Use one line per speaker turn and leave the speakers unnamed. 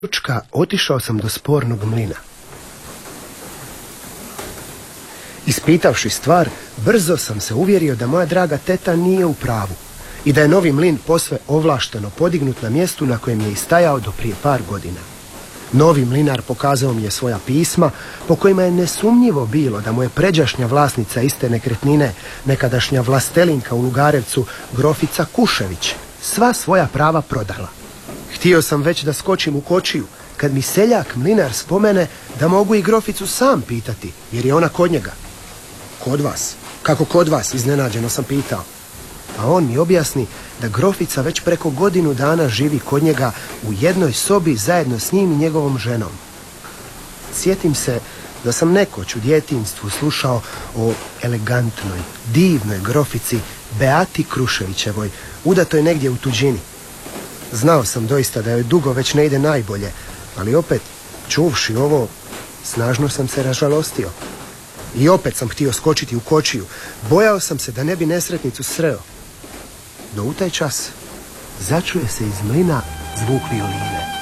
ručka otišao sam do spornog mlina. Ispitavši stvar, brzo sam se uvjerio da moja draga teta nije u pravu i da je novi mlin posve ovlašteno podignut na mjestu na kojem je i stajao do prije par godina. Novi mlinar pokazao mi je svoja pisma po kojima je nesumnjivo bilo da mu je pređašnja vlasnica iste nekretnine, nekadašnja vlastelinka u Lugarevcu, grofica Kušević, sva svoja prava prodala. Htio sam već da skočim u kočiju, kad mi seljak mlinar spomene da mogu i groficu sam pitati, jer je ona kod njega. Kod vas? Kako kod vas? Iznenađeno sam pitao. A on mi objasni da grofica već preko godinu dana živi kod njega u jednoj sobi zajedno s njim i njegovom ženom. Sjetim se da sam nekoć u djetinjstvu slušao o elegantnoj, divnoj grofici Beati Kruševićevoj, udatoj negdje u tuđini. Znao sam doista da joj dugo već ne ide najbolje, ali opet, čuvši ovo, snažno sam se ražalostio. I opet sam htio skočiti u kočiju. Bojao sam se da ne bi nesretnicu sreo. No u taj čas začuje se iz mlina zvuk violine.